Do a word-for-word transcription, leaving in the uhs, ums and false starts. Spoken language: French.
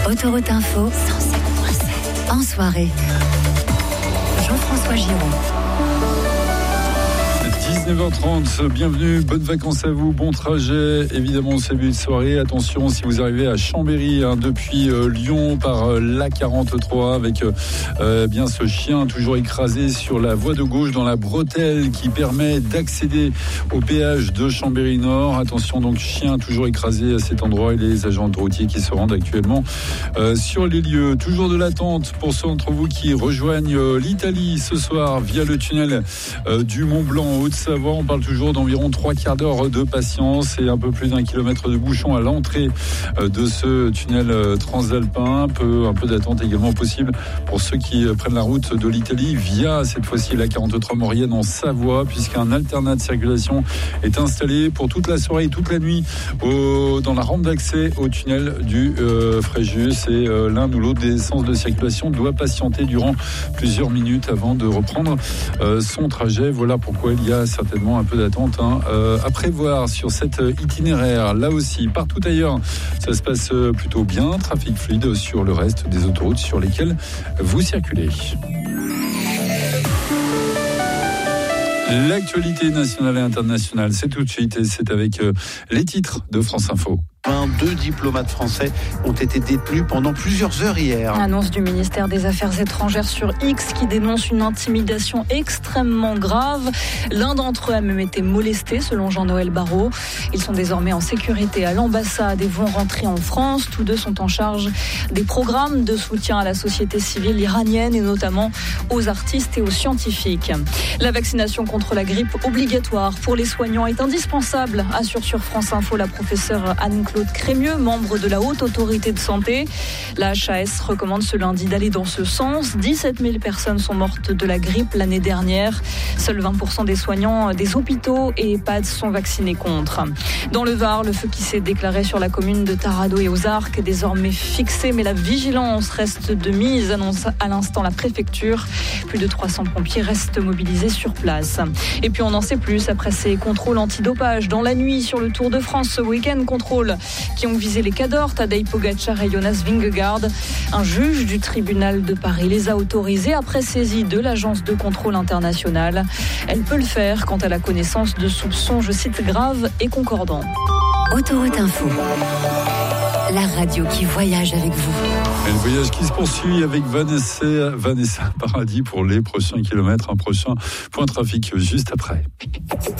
Autoroute Info, cent sept virgule sept. En soirée, Jean-François Giraud. dix-neuf heures trente, bienvenue, bonnes vacances à vous, bon trajet, évidemment ce début de soirée. Attention si vous arrivez à Chambéry hein, depuis euh, Lyon par euh, l'A quarante-trois avec euh, bien ce chien toujours écrasé sur la voie de gauche dans la bretelle qui permet d'accéder au péage de Chambéry Nord. Attention donc, chien toujours écrasé à cet endroit et les agents routiers qui se rendent actuellement euh, sur les lieux. Toujours de l'attente pour ceux d'entre vous qui rejoignent euh, l'Italie ce soir via le tunnel euh, du Mont Blanc en Haute-Savoie. On parle toujours d'environ trois quarts d'heure de patience et un peu plus d'un kilomètre de bouchon à l'entrée de ce tunnel transalpin. Un peu, un peu d'attente également possible pour ceux qui prennent la route de l'Italie via cette fois-ci la quarante-trois Maurienne en Savoie, puisqu'un alternat de circulation est installé pour toute la soirée et toute la nuit au, dans la rampe d'accès au tunnel du euh, Fréjus. Et euh, l'un ou l'autre des sens de circulation doit patienter durant plusieurs minutes avant de reprendre euh, son trajet. Voilà pourquoi il y a certainement un peu d'attente hein, euh, à prévoir sur cet itinéraire. Là aussi, partout ailleurs, ça se passe plutôt bien. Trafic fluide sur le reste des autoroutes sur lesquelles vous circulez. L'actualité nationale et internationale, c'est tout de suite et c'est avec euh, les titres de France Info. Deux diplomates français ont été détenus pendant plusieurs heures hier. Annonce du ministère des Affaires étrangères sur X qui dénonce une intimidation extrêmement grave. L'un d'entre eux a même été molesté selon Jean-Noël Barrot. Ils sont désormais en sécurité à l'ambassade et vont rentrer en France. Tous deux sont en charge des programmes de soutien à la société civile iranienne et notamment aux artistes et aux scientifiques. La vaccination contre la grippe obligatoire pour les soignants est indispensable, assure sur France Info la professeure Anne-Claude Crémieux, membre de la Haute Autorité de Santé. La H A S recommande ce lundi d'aller dans ce sens. dix-sept mille personnes sont mortes de la grippe l'année dernière. Seuls vingt pour cent des soignants des hôpitaux et EHPAD sont vaccinés contre. Dans le Var, le feu qui s'est déclaré sur la commune de Tarado et aux Arcs est désormais fixé, mais la vigilance reste de mise, annonce à l'instant la préfecture. Plus de trois cents pompiers restent mobilisés sur place. Et puis on en sait plus après ces contrôles antidopage dans la nuit sur le Tour de France ce week-end. Contrôle qui ont visé les cadors, Tadej Pogacar et Jonas Vingegaard. Un juge du tribunal de Paris les a autorisés après saisie de l'agence de contrôle internationale. Elle peut le faire quand elle a connaissance de soupçons, je cite, graves et concordants. Autoroute Info, la radio qui voyage avec vous. Et le voyage qui se poursuit avec Vanessa, Vanessa Paradis pour les prochains kilomètres. Un prochain point trafic juste après.